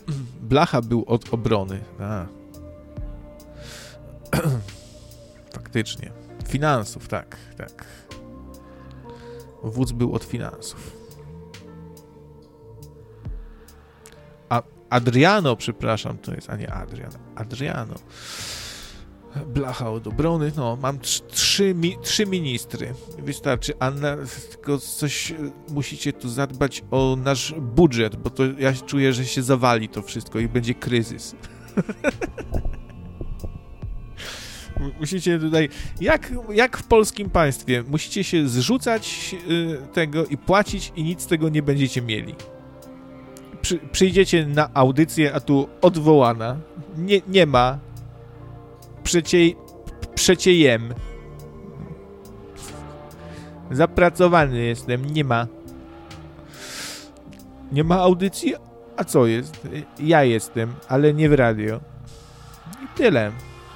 Blacha był od obrony. Faktycznie. Finansów, tak. Wódz był od finansów. A Adriano, przepraszam, to jest, a nie Adrian. Adriano. Blacha od obrony. No, mam trzy ministry. Wystarczy. Anna, tylko coś musicie tu zadbać o nasz budżet, bo to ja czuję, że się zawali to wszystko i będzie kryzys. Musicie tutaj, jak w polskim państwie, musicie się zrzucać tego i płacić i nic z tego nie będziecie mieli. Przyjdziecie na audycję, a tu odwołana. Nie ma. Przecie jem. Zapracowany jestem, nie ma. Nie ma audycji? A co jest? Ja jestem, ale nie w radio. I tyle.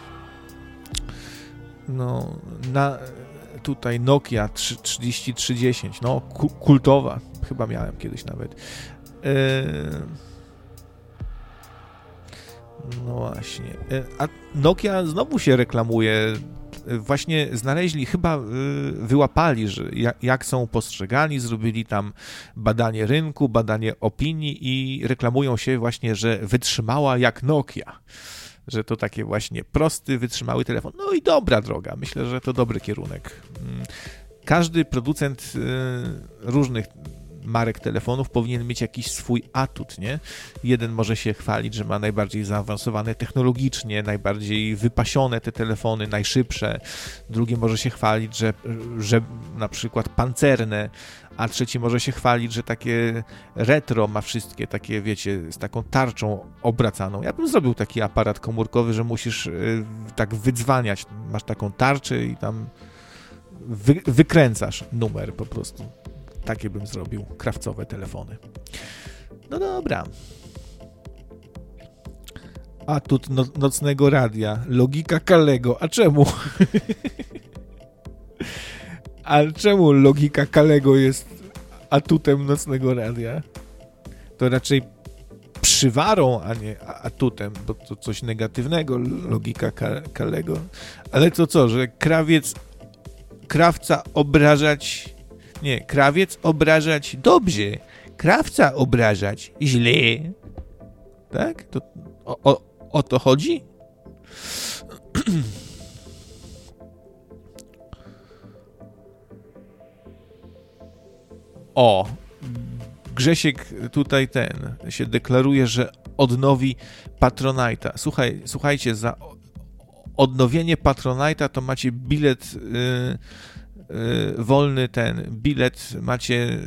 No, tutaj Nokia 3310, no, kultowa, chyba miałem kiedyś nawet. No właśnie. A Nokia znowu się reklamuje. Właśnie znaleźli, chyba wyłapali, że jak są postrzegani, zrobili tam badanie rynku, badanie opinii i reklamują się właśnie, że wytrzymała jak Nokia. Że to takie właśnie prosty, wytrzymały telefon. No i dobra droga. Myślę, że to dobry kierunek. Każdy producent różnych marek telefonów powinien mieć jakiś swój atut, nie? Jeden może się chwalić, że ma najbardziej zaawansowane technologicznie, najbardziej wypasione te telefony, najszybsze. Drugi może się chwalić, że na przykład pancerne, a trzeci może się chwalić, że takie retro ma wszystkie, takie wiecie, z taką tarczą obracaną. Ja bym zrobił taki aparat komórkowy, że musisz tak wydzwaniać. Masz taką tarczę i tam wykręcasz numer po prostu. Takie bym zrobił, krawcowe telefony. No dobra. Atut nocnego radia. Logika Kalego. A czemu? A czemu logika Kalego jest atutem nocnego radia? To raczej przywarą, a nie atutem, bo to coś negatywnego, logika Kalego. Ale to co, że krawca obrażać... Nie, krawiec obrażać dobrze, krawca obrażać źle. Tak? To o to chodzi? O, Grzesiek tutaj się deklaruje, że odnowi Patronite'a. Słuchajcie, za odnowienie Patronite'a to macie bilet... wolny bilet macie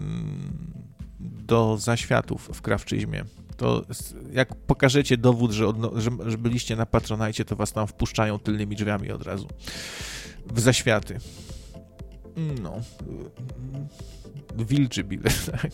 do zaświatów w krawczyzmie. To jak pokażecie dowód, że byliście na Patronite, to was tam wpuszczają tylnymi drzwiami od razu w zaświaty. No. Wilczy bilet, tak.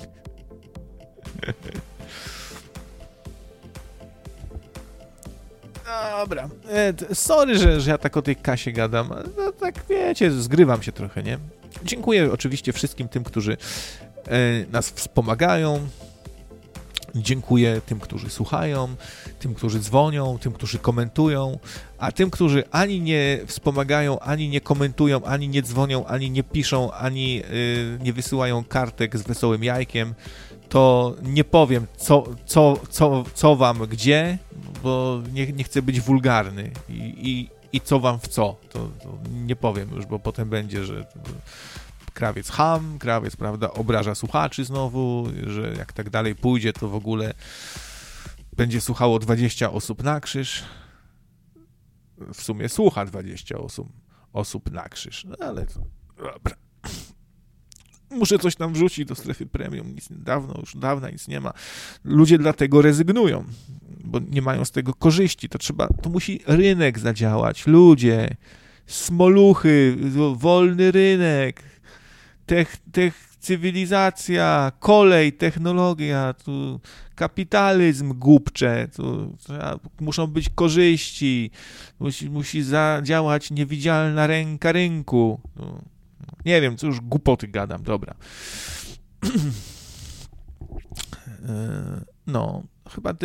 Dobra. Sorry, że ja tak o tej kasie gadam. No, tak wiecie, zgrywam się trochę, nie? Dziękuję oczywiście wszystkim tym, którzy nas wspomagają. Dziękuję tym, którzy słuchają, tym, którzy dzwonią, tym, którzy komentują, a tym, którzy ani nie wspomagają, ani nie komentują, ani nie dzwonią, ani nie piszą, ani nie wysyłają kartek z wesołym jajkiem, to nie powiem, co wam gdzie, bo nie chcę być wulgarny i co wam w co. To nie powiem już, bo potem będzie, że krawiec ham, krawiec, prawda, obraża słuchaczy znowu, że jak tak dalej pójdzie, to w ogóle będzie słuchało 20 osób na krzyż. W sumie słucha 20 osób na krzyż. No ale to, dobra. Muszę coś tam wrzucić do strefy premium. Już dawno nic nie ma. Ludzie dlatego rezygnują, bo nie mają z tego korzyści. To musi rynek zadziałać. Ludzie, smoluchy, wolny rynek, cywilizacja, kolej, technologia, tu kapitalizm głupcze, muszą być korzyści, musi zadziałać niewidzialna ręka rynku. Nie wiem, co już głupoty gadam, dobra. No, chyba